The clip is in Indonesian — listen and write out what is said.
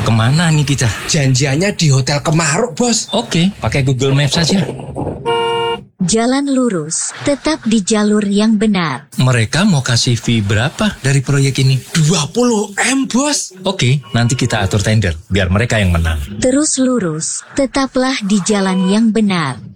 Kemana nih kita? Janjiannya di Hotel Kemaruk, Bos. Oke, pakai Google Maps saja. Jalan lurus, tetap di jalur yang benar. Mereka mau kasih fee berapa dari proyek ini? 20M, Bos. Oke, nanti kita atur tender, biar mereka yang menang. Terus lurus, tetaplah di jalan yang benar.